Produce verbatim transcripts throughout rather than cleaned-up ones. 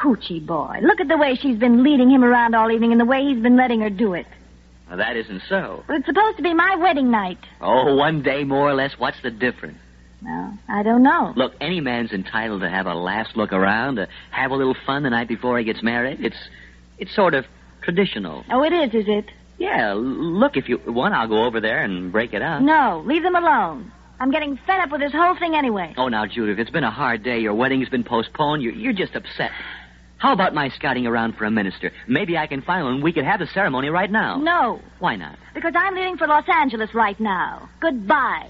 hoochie boy. Look at the way she's been leading him around all evening and the way he's been letting her do it. Well, that isn't so. Well, it's supposed to be my wedding night. Oh, one day more or less. What's the difference? Well, I don't know. Look, any man's entitled to have a last look around, to have a little fun the night before he gets married. It's it's sort of traditional. Oh, it is, is it? Yeah, l- look, if you want, I'll go over there and break it up. No, leave them alone. I'm getting fed up with this whole thing anyway. Oh, now, Judith, it's been a hard day. Your wedding's been postponed. You're, you're just upset. How about my scouting around for a minister? Maybe I can find one. We could have the ceremony right now. No. Why not? Because I'm leaving for Los Angeles right now. Goodbye.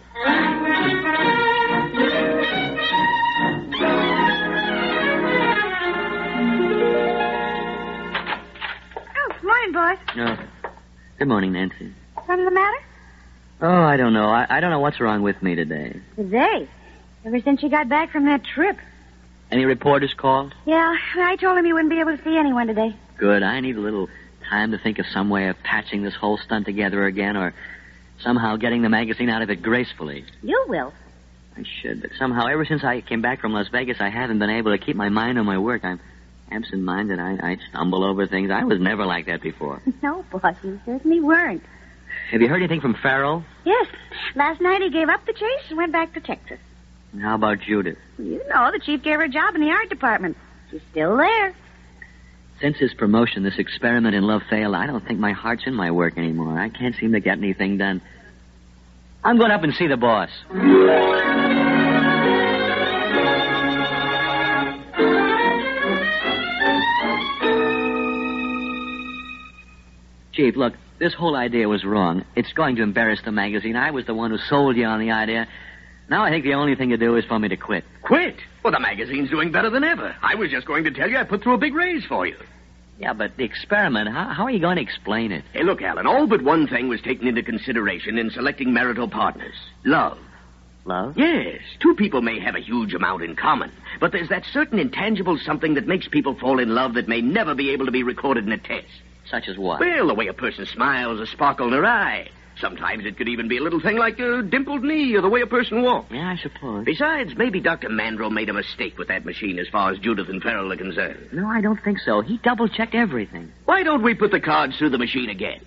Oh, morning, boys. No. Good morning, Nancy. Something the matter? Oh, I don't know. I, I don't know what's wrong with me today. Today? Ever since you got back from that trip. Any reporters called? Yeah, I told him you wouldn't be able to see anyone today. Good. I need a little time to think of some way of patching this whole stunt together again or somehow getting the magazine out of it gracefully. You will. I should, but somehow ever since I came back from Las Vegas, I haven't been able to keep my mind on my work. I'm absent-minded. I, I stumble over things. I was never like that before. No, boss, you certainly weren't. Have you heard anything from Farrell? Yes. Last night he gave up the chase and went back to Texas. And how about Judith? You know, the chief gave her a job in the art department. She's still there. Since his promotion, this experiment in love failed, I don't think my heart's in my work anymore. I can't seem to get anything done. I'm going up and see the boss. Chief, look, this whole idea was wrong. It's going to embarrass the magazine. I was the one who sold you on the idea. Now I think the only thing to do is for me to quit. Quit? Well, the magazine's doing better than ever. I was just going to tell you I put through a big raise for you. Yeah, but the experiment, how, how are you going to explain it? Hey, look, Alan, all but one thing was taken into consideration in selecting marital partners. Love. Love? Yes. Two people may have a huge amount in common, but there's that certain intangible something that makes people fall in love that may never be able to be recorded in a test. Such as what? Well, the way a person smiles, a sparkle in her eye. Sometimes it could even be a little thing like a dimpled knee or the way a person walks. Yeah, I suppose. Besides, maybe Doctor Mandrel made a mistake with that machine as far as Judith and Farrell are concerned. No, I don't think so. He double-checked everything. Why don't we put the cards through the machine again?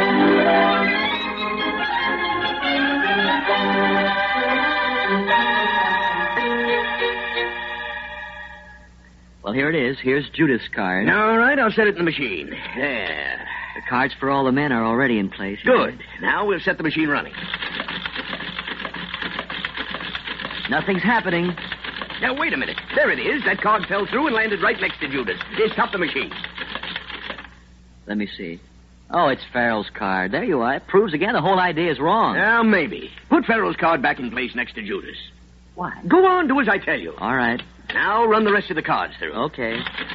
Well, here it is. Here's Judith's card. All right, I'll set it in the machine. There. The cards for all the men are already in place. Good. Now we'll set the machine running. Nothing's happening. Now, wait a minute. There it is. That card fell through and landed right next to Judith. Here, stop the machine. Let me see. Oh, it's Farrell's card. There you are. It proves again the whole idea is wrong. Now, maybe. Put Farrell's card back in place next to Judith's. Why? Go on, do as I tell you. All right. Now run the rest of the cards through. Okay.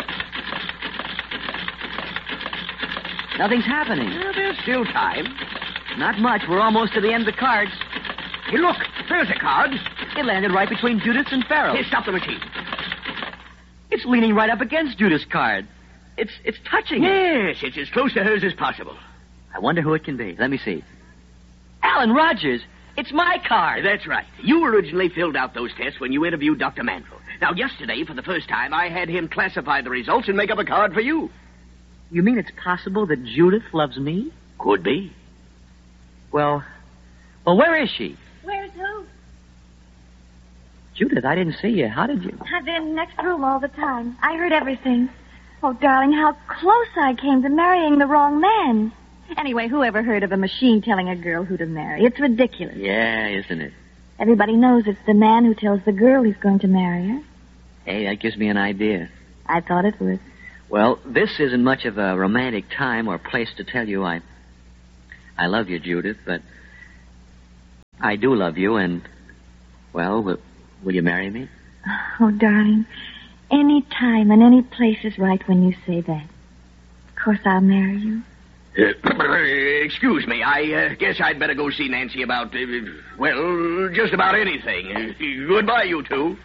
Nothing's happening. Well, there's still time. Not much. We're almost to the end of the cards. Hey, look. There's a card. It landed right between Judith's and Farrell. Here, stop the machine. It's leaning right up against Judith's card. It's it's touching it. Yes, it's as close to hers as possible. I wonder who it can be. Let me see. Alan Rogers. It's my card. That's right. You originally filled out those tests when you interviewed Doctor Mandrel. Now, yesterday, for the first time, I had him classify the results and make up a card for you. You mean it's possible that Judith loves me? Could be. Well, well, where is she? Where's who? Judith, I didn't see you. How did you? I've been in the next room all the time. I heard everything. Oh, darling, how close I came to marrying the wrong man. Anyway, who ever heard of a machine telling a girl who to marry? It's ridiculous. Yeah, isn't it? Everybody knows it's the man who tells the girl he's going to marry her. Hey, that gives me an idea. I thought it would. Well, this isn't much of a romantic time or place to tell you I... I love you, Judith, but... I do love you, and... Well, will, will you marry me? Oh, darling, any time and any place is right when you say that. Of course I'll marry you. Uh, excuse me, I uh, guess I'd better go see Nancy about, uh, well, just about anything. Uh, goodbye, you two.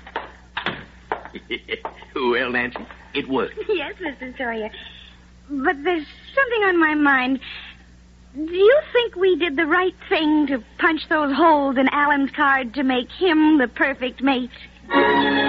Well, Nancy, it worked. Yes, Mister Sawyer. But there's something on my mind. Do you think we did the right thing to punch those holes in Alan's card to make him the perfect mate?